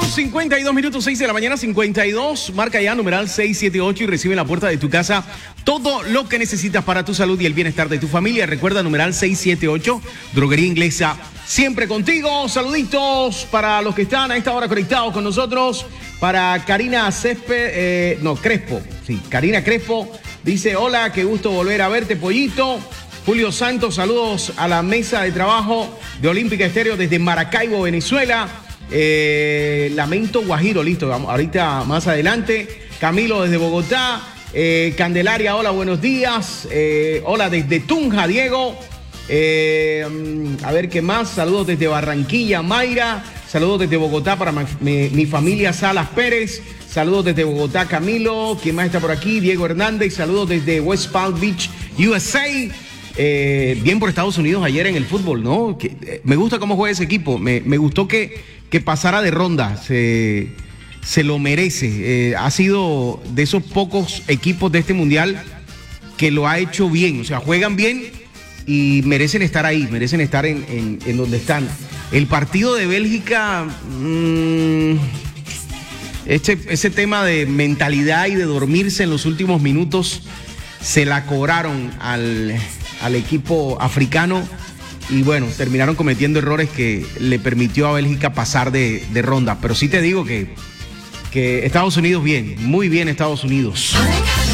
52 minutos, 6 de la mañana, 52. Marca ya numeral 678 y recibe en la puerta de tu casa todo lo que necesitas para tu salud y el bienestar de tu familia. Recuerda, numeral 678, Droguería Inglesa, siempre contigo. Saluditos para los que están a esta hora conectados con nosotros. Para Karina Crespo. Sí, Karina Crespo dice: hola, qué gusto volver a verte, pollito. Julio Santos, saludos a la mesa de trabajo de Olímpica Estéreo desde Maracaibo, Venezuela. Lamento Guajiro, listo, vamos, ahorita más adelante. Camilo desde Bogotá. Candelaria, hola, buenos días. Hola desde Tunja, Diego. A ver qué más. Saludos desde Barranquilla, Mayra. Saludos desde Bogotá para mi familia Salas Pérez. Saludos desde Bogotá, Camilo. ¿Quién más está por aquí? Diego Hernández. Saludos desde West Palm Beach, USA. Bien por Estados Unidos ayer en el fútbol, ¿no? Me gusta cómo juega ese equipo. Me gustó que pasara de ronda. Se lo merece. Ha sido de esos pocos equipos de este mundial que lo ha hecho bien. O sea, juegan bien y merecen estar ahí, merecen estar en donde están. El partido de Bélgica, ese tema de mentalidad y de dormirse en los últimos minutos, se la cobraron al equipo africano y bueno, terminaron cometiendo errores que le permitió a Bélgica pasar de ronda. Pero sí te digo que Estados Unidos bien, muy bien Estados Unidos.